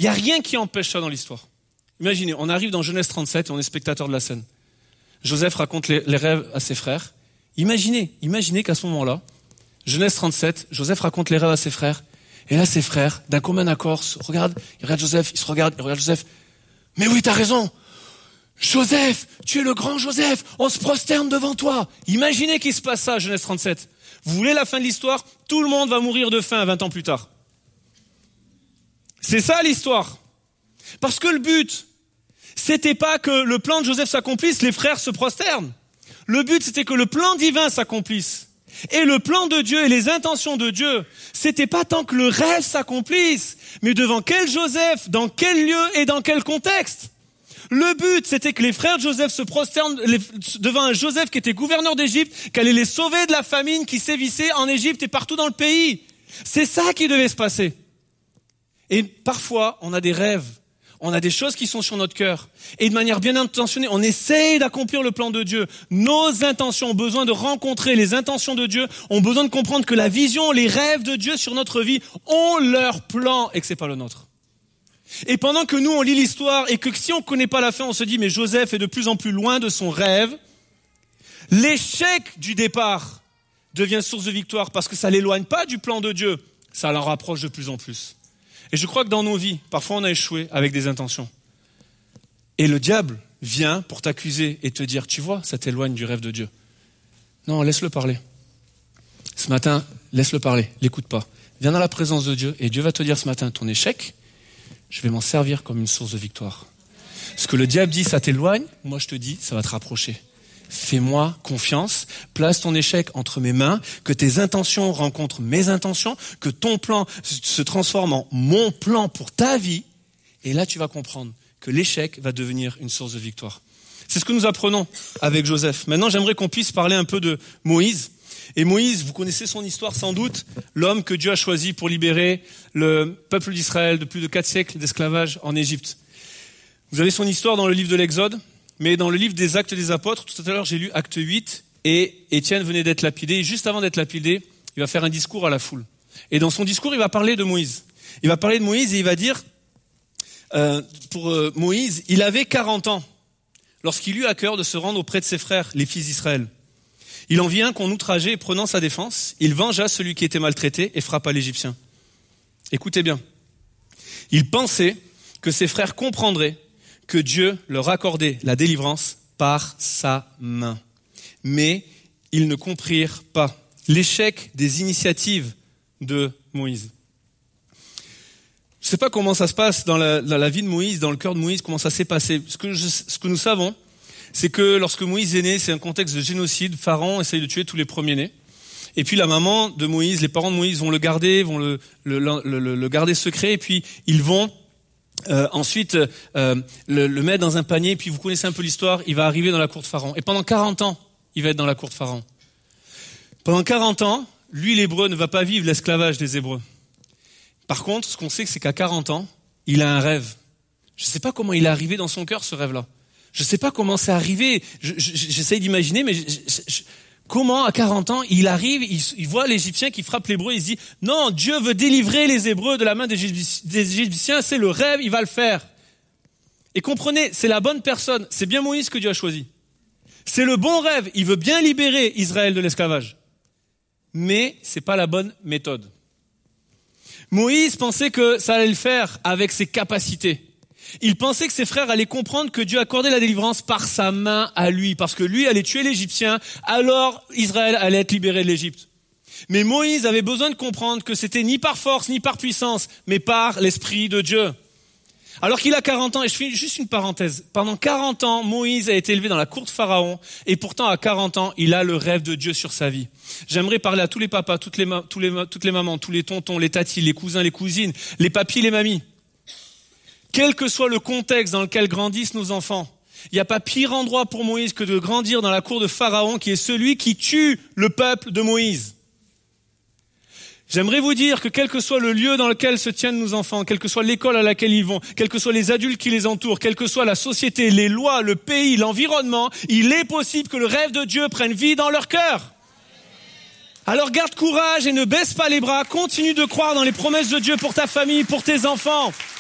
Il n'y a rien qui empêche ça dans l'histoire. Imaginez, on arrive dans Genèse 37 et on est spectateur de la scène. Joseph raconte les rêves à ses frères. Imaginez qu'à ce moment-là, Genèse 37, Joseph raconte les rêves à ses frères. Et là, ses frères, d'un commun accord, ils regardent Joseph, ils regardent Joseph. Mais oui, t'as raison. Joseph, tu es le grand Joseph, on se prosterne devant toi. Imaginez qu'il se passe ça, Genèse 37. Vous voulez la fin de l'histoire? Tout le monde va mourir de faim 20 ans plus tard. C'est ça l'histoire. Parce que le but, c'était pas que le plan de Joseph s'accomplisse, les frères se prosternent. Le but, c'était que le plan divin s'accomplisse. Et le plan de Dieu et les intentions de Dieu, c'était pas tant que le rêve s'accomplisse, mais devant quel Joseph, dans quel lieu et dans quel contexte. Le but, c'était que les frères de Joseph se prosternent devant un Joseph qui était gouverneur d'Égypte, qui allait les sauver de la famine qui sévissait en Égypte et partout dans le pays. C'est ça qui devait se passer. Et parfois, on a des rêves. On a des choses qui sont sur notre cœur. Et de manière bien intentionnée, on essaye d'accomplir le plan de Dieu. Nos intentions ont besoin de rencontrer les intentions de Dieu, ont besoin de comprendre que la vision, les rêves de Dieu sur notre vie ont leur plan et que c'est pas le nôtre. Et pendant que nous, on lit l'histoire et que si on connaît pas la fin, on se dit, mais Joseph est de plus en plus loin de son rêve, l'échec du départ devient source de victoire parce que ça l'éloigne pas du plan de Dieu, ça l'en rapproche de plus en plus. Et je crois que dans nos vies, parfois on a échoué avec des intentions. Et le diable vient pour t'accuser et te dire, tu vois, ça t'éloigne du rêve de Dieu. Non, laisse-le parler. Ce matin, laisse-le parler, l'écoute pas. Viens dans la présence de Dieu et Dieu va te dire ce matin, ton échec, je vais m'en servir comme une source de victoire. Ce que le diable dit, ça t'éloigne, moi je te dis, ça va te rapprocher. Fais-moi confiance, place ton échec entre mes mains, que tes intentions rencontrent mes intentions, que ton plan se transforme en mon plan pour ta vie, et là tu vas comprendre que l'échec va devenir une source de victoire. C'est ce que nous apprenons avec Joseph. Maintenant, j'aimerais qu'on puisse parler un peu de Moïse. Et Moïse, vous connaissez son histoire sans doute, l'homme que Dieu a choisi pour libérer le peuple d'Israël de plus de 4 siècles d'esclavage en Égypte. Vous avez son histoire dans le livre de l'Exode. Mais dans le livre des Actes des Apôtres, tout à l'heure j'ai lu Acte 8, et Étienne venait d'être lapidé, et juste avant d'être lapidé, il va faire un discours à la foule. Et dans son discours, il va parler de Moïse. Il va parler de Moïse et il va dire, pour Moïse, il avait 40 ans, lorsqu'il eut à cœur de se rendre auprès de ses frères, les fils d'Israël. Il en vit un qu'on outrageait et prenant sa défense, il vengea celui qui était maltraité et frappa l'Égyptien. Écoutez bien. Il pensait que ses frères comprendraient que Dieu leur accordait la délivrance par sa main. Mais ils ne comprirent pas l'échec des initiatives de Moïse. Je ne sais pas comment ça se passe dans la vie de Moïse, dans le cœur de Moïse, comment ça s'est passé. Ce que nous savons, c'est que lorsque Moïse est né, c'est un contexte de génocide. Pharaon essaye de tuer tous les premiers-nés. Et puis la maman de Moïse, les parents de Moïse vont le garder, vont le garder secret, et puis ils vont ensuite le mettre dans un panier, puis vous connaissez un peu l'histoire, il va arriver dans la cour de Pharaon. Et pendant 40 ans, il va être dans la cour de Pharaon. Pendant 40 ans, lui l'Hébreu ne va pas vivre l'esclavage des Hébreux. Par contre, ce qu'on sait, c'est qu'à 40 ans, il a un rêve. Je ne sais pas comment il est arrivé dans son cœur, ce rêve-là. Je ne sais pas comment c'est arrivé. J'essaye d'imaginer, mais comment, à 40 ans, il arrive, il voit l'Égyptien qui frappe l'Hébreu, il se dit, non, Dieu veut délivrer les Hébreux de la main des Égyptiens, c'est le rêve, il va le faire. Et comprenez, c'est la bonne personne, c'est bien Moïse que Dieu a choisi. C'est le bon rêve, il veut bien libérer Israël de l'esclavage. Mais c'est pas la bonne méthode. Moïse pensait que ça allait le faire avec ses capacités. Il pensait que ses frères allaient comprendre que Dieu accordait la délivrance par sa main à lui, parce que lui allait tuer l'Égyptien, alors Israël allait être libéré de l'Égypte. Mais Moïse avait besoin de comprendre que c'était ni par force, ni par puissance, mais par l'Esprit de Dieu. Alors qu'il a 40 ans, et je fais juste une parenthèse, pendant 40 ans, Moïse a été élevé dans la cour de Pharaon, et pourtant à 40 ans, il a le rêve de Dieu sur sa vie. J'aimerais parler à tous les papas, toutes les mamans, tous les tontons, les tatis, les cousins, les cousines, les papis, les mamies. Quel que soit le contexte dans lequel grandissent nos enfants, il n'y a pas pire endroit pour Moïse que de grandir dans la cour de Pharaon, qui est celui qui tue le peuple de Moïse. J'aimerais vous dire que quel que soit le lieu dans lequel se tiennent nos enfants, quelle que soit l'école à laquelle ils vont, quels que soient les adultes qui les entourent, quelle que soit la société, les lois, le pays, l'environnement, il est possible que le rêve de Dieu prenne vie dans leur cœur. Alors garde courage et ne baisse pas les bras, continue de croire dans les promesses de Dieu pour ta famille, pour tes enfants.